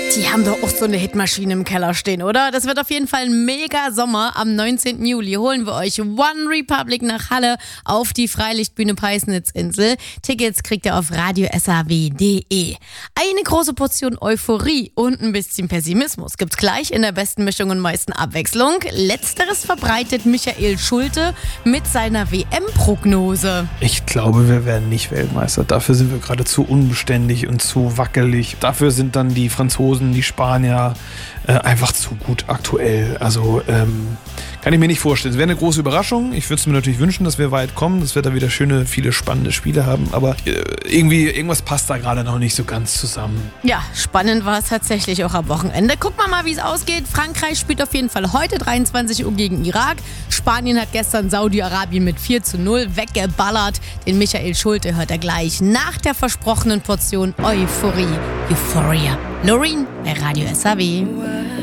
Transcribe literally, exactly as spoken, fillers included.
Die haben doch auch so eine Hitmaschine im Keller stehen, oder? Das wird auf jeden Fall ein mega Sommer. Am neunzehnten Juli holen wir euch One Republic nach Halle auf die Freilichtbühne Peisnitzinsel. Tickets kriegt ihr auf radio s a w punkt d e. Eine große Portion Euphorie und ein bisschen Pessimismus gibt's gleich in der besten Mischung und meisten Abwechslung. Letzteres verbreitet Michael Schulte mit seiner W M-Prognose. Ich glaube, wir werden nicht Weltmeister. Dafür sind wir gerade zu unbeständig und zu wackelig. Dafür sind dann die Franzosen, die Spanier äh, einfach zu gut aktuell. Also ähm, kann ich mir nicht vorstellen. Es wäre eine große Überraschung. Ich würde es mir natürlich wünschen, dass wir weit kommen, dass wir da wieder schöne, viele spannende Spiele haben. Aber äh, irgendwie, irgendwas passt da gerade noch nicht so ganz zusammen. Ja, spannend war es tatsächlich auch am Wochenende. Gucken wir mal, wie es ausgeht. Frankreich spielt auf jeden Fall heute dreiundzwanzig Uhr gegen Irak. Spanien hat gestern Saudi-Arabien mit vier zu null weggeballert. Den Michael Schulte hört er gleich nach der versprochenen Portion Euphorie. Euphoria. Loreen bei Radio S A W.